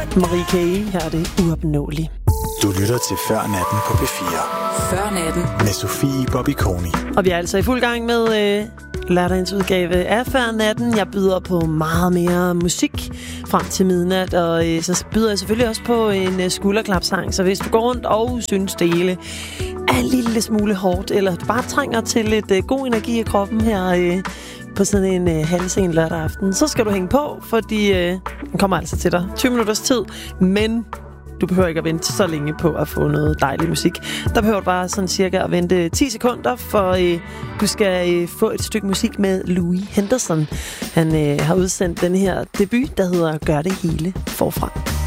Marie K. Her er det Uopnåelig. Du lytter til Før Natten på P4. Før Natten. Med Sofie Bobby-Koni. Og vi er altså i fuld gang med lørdagens udgave af Før Natten. Jeg byder på meget mere musik frem til midnat, og så byder jeg selvfølgelig også på en skulderklapsang. Så hvis du går rundt og synes det hele er en lille smule hårdt, eller du bare trænger til lidt god energi i kroppen her på sådan en halvsen lørdag aften, så skal du hænge på, fordi den kommer altså til dig 20 minutters tid, men du behøver ikke at vente så længe på at få noget dejlig musik. Der behøver du bare sådan cirka at vente 10 sekunder, for du skal få et stykke musik med Louis Henderson. Han har udsendt den her debut, der hedder Gør det hele forfra.